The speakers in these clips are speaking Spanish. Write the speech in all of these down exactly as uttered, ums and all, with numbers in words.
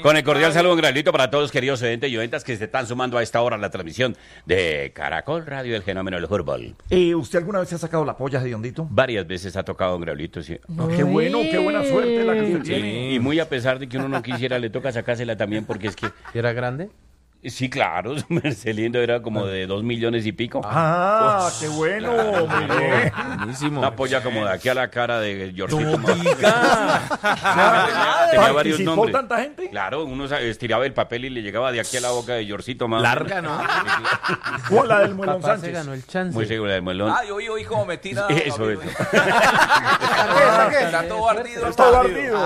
Con el cordial saludo, un granito para todos, queridos oyentes y oyentas que se están sumando a esta hora a la transmisión de Caracol Radio, el fenómeno del fútbol. Eh, ¿Usted alguna vez se ha sacado la polla de Hediondito? Varias veces ha tocado un graulito, sí. No, qué bueno, qué buena suerte la que usted Sí, tiene. y muy a pesar de que uno no quisiera, le toca sacársela también porque es que... ¿Era grande? Sí, claro, Marcelindo era como de dos millones y pico. Ah, qué bueno, muy bien. Buenísimo. Una polla como de aquí a la cara de Georgito. No diga. tenía, tenía varios ¿Participó nombres. tanta gente? Claro, uno sa- estiraba el papel y le llegaba de aquí a la boca de Georgito más. Larga, ¿no? ¿Cuál la del Muelón Papá se Sánchez? ganó el chance. Muy seguro del melón. Ah, yo oí, oí como me tira. Eso, oí, eso. oí. Está todo ardido. Todo ardido.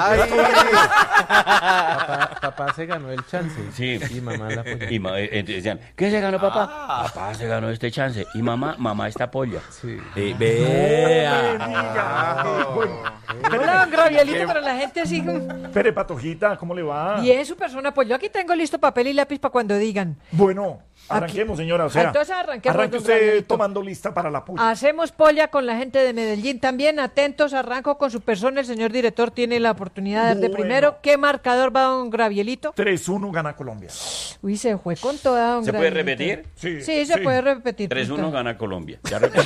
Papá, papá se ganó el chance. Sí. Y mamá la polla. Y ma- eh, entonces decían, ¿qué se ganó papá? Papá se ganó este chance. Y mamá, mamá esta polla. Sí. Eh, No vea. me diga. Bueno, Hola, don Gravielito, para la gente así. espere, Patojita, ¿cómo le va? Bien, su persona, pues yo aquí tengo listo papel y lápiz para cuando digan. Bueno, arranquemos, señora. O sea, Entonces arranquemos, arranque don usted Gravielito. tomando lista para la polla. Hacemos polla con la gente de Medellín también. Atentos, arranco con su persona. El señor director tiene la oportunidad de dar de Bueno. primero. ¿Qué marcador va don Gravielito? tres uno gana Colombia. Uy, se fue con toda don ¿Se puede Gravielito. repetir? Sí, Sí, se puede repetir. tres uno punto. gana Colombia. Ya repito.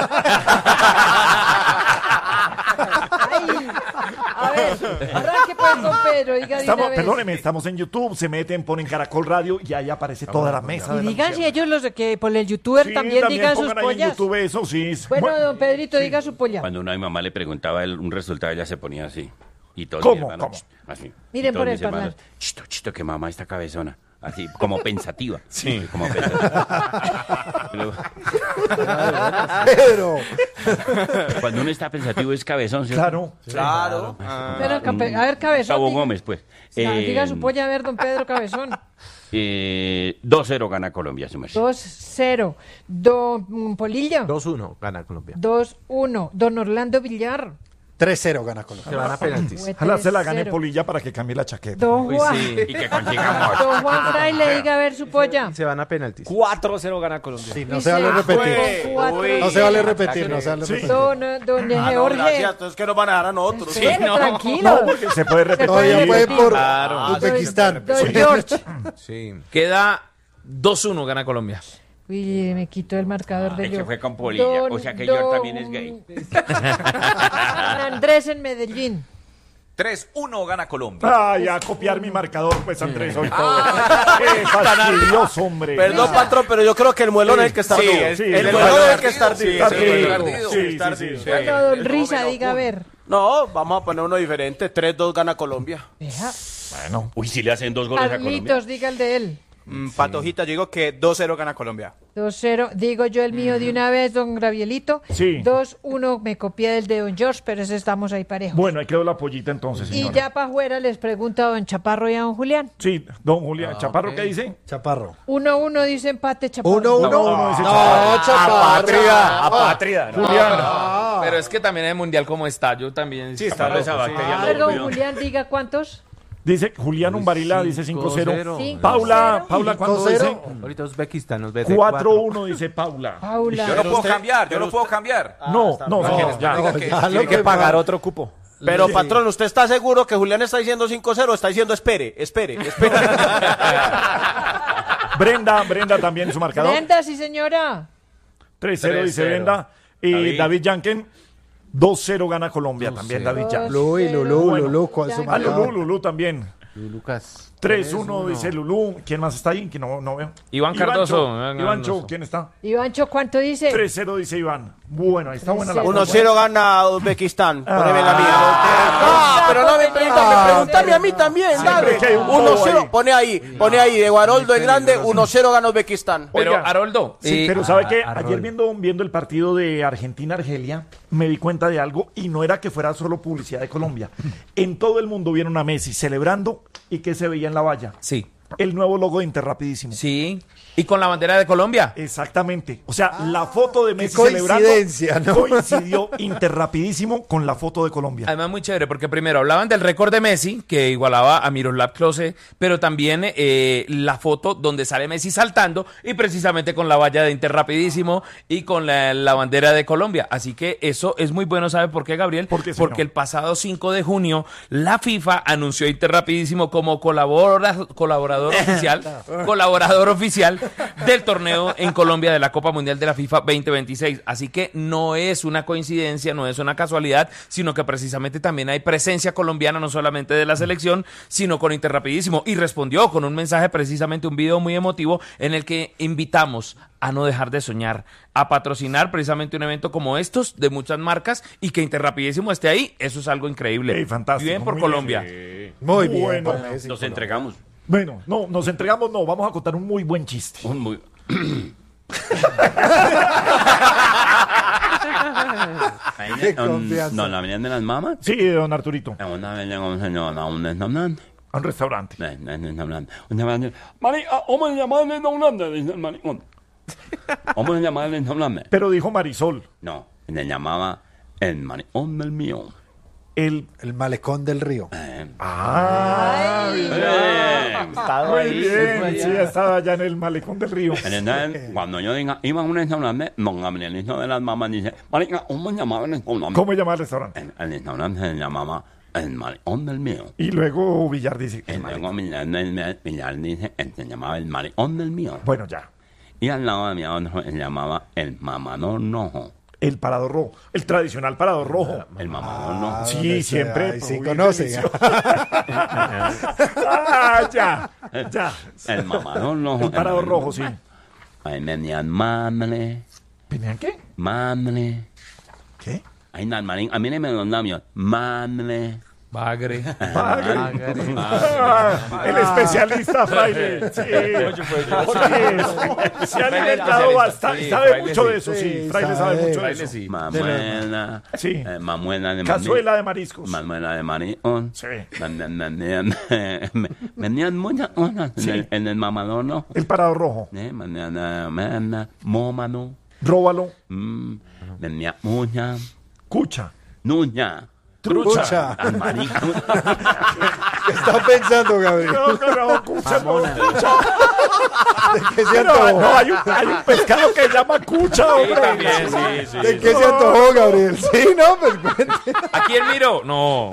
Ay, a ver, arranque pues, don Pedro. Diga de Estamos, una vez. perdóneme, estamos en YouTube, se meten, ponen Caracol Radio y ahí aparece toda la mesa. Y de la digan si noticia. ellos los de que por el youtuber Sí, también, digan sus pongan ahí en pollas. YouTube eso, sí. Bueno, don Pedrito, diga su polla. Cuando una mamá le preguntaba el- un resultado, ella se ponía así. Y todos ¿Cómo? mis hermanos, ¿Cómo? ch, así. Miren Y todos por el mis hermanos, parlante. Chito, chito, que mamá está cabezona. Así, como pensativa. Sí. Como pensativa. Pero- Pero, cuando uno está pensativo es cabezón, ¿cierto? claro. Claro. Pero, cape- a ver, cabezón. Gustavo diga- Gómez, pues. Ah, Eh, diga su polla, a ver, don Pedro Cabezón. eh, dos cero gana Colombia, su merced. dos cero. Don mm, Polillo. dos uno gana Colombia. dos uno. Don Orlando Villar. tres cero gana Colombia. Se van a penaltis. Fue Ojalá se la tres gane cero. Polilla para que cambie la chaqueta. Don Uy, Juan. sí. Y que consigamos. Don Juan Fraile, diga a ver su polla. Se van a penaltis. cuatro cero gana Colombia. Sí, no Dice, se vale repetir. fue cuatro Uy. No se vale repetir, no se vale Sí. repetir. Don, eh, don Ah, no, Jorge. gracias. Entonces, ¿qué nos van a dar a nosotros? Espere, No, tranquilo. porque se puede repetir. Todavía puede por Claro. Uzbekistán. Don George. Sí. Queda dos uno gana Colombia. Uy, me quitó el marcador de Es que yo. fue con Polilla, o sea que George también es gay. Don Andrés en Medellín. tres uno gana Colombia. Ay, a copiar mi marcador, pues Andrés, hoy todo. Qué fastidioso, hombre. Perdón, patrón, pero yo creo que el muelón es el que está Sí, ardido. sí, el el muelón muelón es el que está ardido. Está Sí, ardido. ardido. Sí, está sí, sí. ardido. Bueno, don Risa, diga a ver. No, vamos a poner uno diferente. tres dos gana Colombia. Vea. Bueno, Uy, si le hacen dos goles a Colombia. Carlitos, diga el de él. Mm, Patojita, yo digo que dos cero gana Colombia. dos cero. Digo yo el mío de una vez, don Gravielito. Sí. dos uno. Me copié del de don George, pero ese estamos ahí parejos. bueno, ahí quedó la pollita entonces, Y señora. ya para afuera les pregunto a don Chaparro y a don Julián. Sí, don Julián. ¿Chaparro qué dice? Chaparro. uno uno dice empate, Chaparro. Uno, uno. No, no, ese No, Chaparro. Apátrida. No, Julián. pero, pero es que también el mundial como está, yo también. Sí, Está esa bacteria. A ver, lo don cuidó. Julián, diga cuántos. Dice Julián Umbarila, dice cinco cero. Cinco Paula, cero. Paula, ¿cuánto dice? cero. Ahorita Uzbekistán nos ve de cuatro uno, dice Paula. Paula. Yo no puedo cambiar, yo no puedo cambiar. No, no, no, ya. Diga que- Ya lo Tiene que que pagar otro cupo. Pero, patrón, ¿usted está seguro que Julián está diciendo cinco cero o está diciendo espere, espere, espere? Brenda, Brenda también su marcador. Brenda, sí señora. tres cero dice tres cero. Brenda. Y David. David Yanken, dos cero gana Colombia también, David Yanken. Lulú y Lulú, Lulú, ¿cuál es su Ya. Ah, Lulú, marcador? Lulú también. Lucas. tres uno dice Lulú. ¿Quién más está ahí? Que no, no veo. Iván Cardoso. Iván Iván Cho, Cardoso. ¿quién está? Ivancho, ¿cuánto dice? tres cero dice Iván. Bueno, ahí está buena la Uno uno cero gana Uzbekistán. Poneme la mía. Ah, Ah, pero no me preguntan, me preguntame a mí también, dale. que hay un uno bobo cero, ahí. pone ahí, pone ahí, de Guaroldo el Grande, uno cero gana Uzbekistán. Pero, Oiga, Haroldo, Sí, y- pero ¿sabe qué? a- a Ayer Rol. viendo, viendo el partido de Argentina-Argelia, me di cuenta de algo y no era que fuera solo publicidad de Colombia. En todo el mundo vieron a Messi celebrando y que se veía en la valla. Sí. el nuevo logo de Interrapidísimo. Sí. Y con la bandera de Colombia. Exactamente. O sea, la foto de Messi coincidencia, celebrando ¿no? coincidió Interrapidísimo con la foto de Colombia. Además, muy chévere, porque primero hablaban del récord de Messi, que igualaba a Miroslav Klose, pero también eh, la foto donde sale Messi saltando, y precisamente con la valla de Interrapidísimo y con la, la bandera de Colombia. Así que eso es muy bueno, ¿sabe por qué, Gabriel? ¿Por qué, señor? Porque el pasado cinco de junio, la FIFA anunció a Interrapidísimo como colabora, colaborador oficial, colaborador oficial del torneo en Colombia de la Copa Mundial de la FIFA veinte veintiséis. Así que no es una coincidencia, no es una casualidad, sino que precisamente también hay presencia colombiana, no solamente de la selección, sino con Interrapidísimo. Y respondió con un mensaje, precisamente un video muy emotivo, en el que invitamos a no dejar de soñar, a patrocinar precisamente un evento como estos de muchas marcas, y que Interrapidísimo esté ahí. Eso es algo increíble. Ey, fantástico, Bien por muy Colombia. Eh, Muy bien. Bueno, para Messi. nos entregamos. Bueno, no, nos entregamos, no, vamos a contar un muy buen chiste. Un muy... Qué confianza. No, la venían de las mamas. Sí, don Arturito, Una vez llegó un señor a un restaurante. a un restaurante. Un restaurante. Un restaurante. Marica, ¿cómo se llama el restaurante? Dice el maricón. ¿Cómo se llama el restaurante? Pero dijo Marisol, No, le llamaba el maricón del mío. el... El malecón del río. Eh, Ah, eh, muy bien, sí, estaba allá en el malecón del río. Entonces, cuando yo diga, iba a un restaurante, don Gabriel, hijo de las mamás, dice, marica, ¿cómo se llamaba el restaurante? ¿Cómo se llama el restaurante? El, el restaurante se llamaba el maricón del mío. Y luego Villar dice, Y luego Villar, Villar dice, él se llamaba el maricón del mío. bueno, ya, Y al lado de mi otro se llamaba el mamador rojo. el parador rojo, el tradicional parador rojo. El mamador rojo. Sí, donde siempre. sea, ahí sí Uy, conoce. delicioso. Ah, ya, ya. El mamador rojo. El parador rojo, sí. Ahí venían madre, ¿Venían qué? madre. ¿Qué? Ahí nada, marín, a mí no me los labios. Madre. Bagre. Ah, el especialista fraile. Sí, sí, se ha alimentado bastante. Sí, Sabe fraile mucho sí. de eso, sí. Sí, Fraile sabe sabe. mucho de Fraile eso. sí. Mamuela. Sí. Eh, mamuela de Cazuela de mariscos. Manuela de Marión. Sí. Venían, venían, venían muchas cosas en, Sí. el, en el mamador, ¿no? El parador rojo. Eh, venían, eh, venían, mómano. Róbalo. Mm, venía muña. Cucha. Nuña. Trucha. Ah, marica. ¿Qué está pensando, Gabriel? No, no, no, cucha, no, cucha. ¿De qué se Pero, antojó? no, hay un, hay un pescado que se llama cucha, Sí, hombre. también, sí, sí. ¿De qué se antojó, Gabriel? Sí, no, pues cuente. ¿A quién miro? No.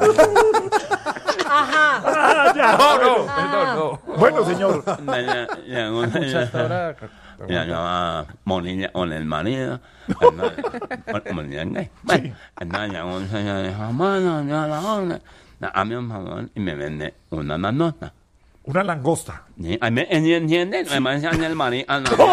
Ajá. Ah, ya. No, bueno. no, perdón, no. Bueno, señor. Venía- llegó- Y la llamaba Monilla con el marido. Monilla gay. Bueno, entonces llegó un señor y dijo, bueno, ya la orden. Dame un favor y me vende una manota. Una langosta. ¿Sí? Ay, ¿me entienden? Además, decían el marido.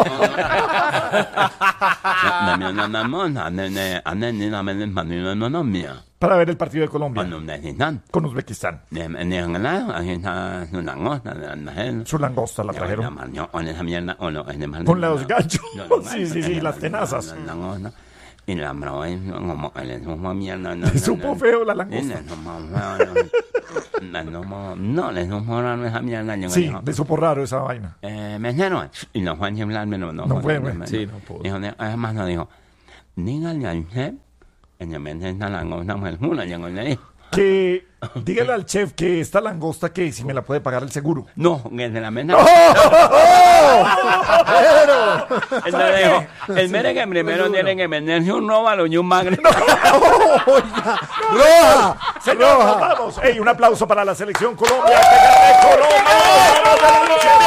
Dame una manota. Ande ni la venden para ni una no mía. Para ver el partido de Colombia Cuando necesitan. con Uzbekistán. En el lado, aquí está su langosta. Su langosta la trajeron. Con esa mierda. Con los ganchos. Sí, sí, sí, las tenazas. Y la probé como que le supo mierda. Le supo feo la langosta. No, le supo raro esa mierda. Yo Sí, dijo, le supo raro esa vaina. eh, mesero. Y no fue a chiflarme, no, no, No fue, fue. güey. Sí, no pudo. Dijo, además no dijo, dígale al chef, en el mente esta langosta fue el culo. Llegó y le dijo, Que dígale al chef que esta langosta que si me la puede pagar el seguro. no, que se la meta. Entonces dijo, el mere que primero tiene que venderse un róbalo y un magre. ¡Roja! Señor, nos vamos. Ey, un aplauso para la selección Colombia. Que gane Colombia. ¡Vamos a la lucha!